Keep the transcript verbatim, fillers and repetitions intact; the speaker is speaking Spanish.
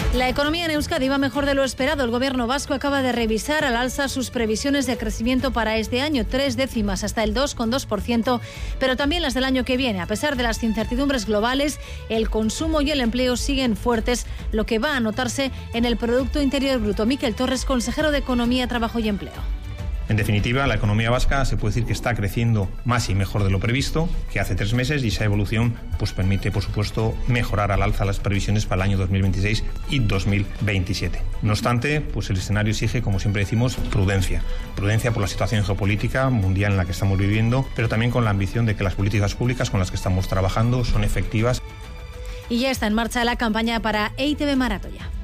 La economía en Euskadi va mejor de lo esperado. El gobierno vasco acaba de revisar al alza sus previsiones de crecimiento para este año, tres décimas hasta el dos coma dos por ciento, pero también las del año que viene. A pesar de las incertidumbres globales, el consumo y el empleo siguen fuertes, lo que va a notarse en el Producto Interior Bruto. Miquel Torres, consejero de Economía, Trabajo y Empleo. En definitiva, la economía vasca se puede decir que está creciendo más y mejor de lo previsto, que hace tres meses, y esa evolución pues permite, por supuesto, mejorar al alza las previsiones para el año dos mil veintiséis y dos mil veintisiete. No obstante, pues el escenario exige, como siempre decimos, prudencia. Prudencia por la situación geopolítica mundial en la que estamos viviendo, pero también con la ambición de que las políticas públicas con las que estamos trabajando son efectivas. Y ya está en marcha la campaña para E I Te Be Maratoia.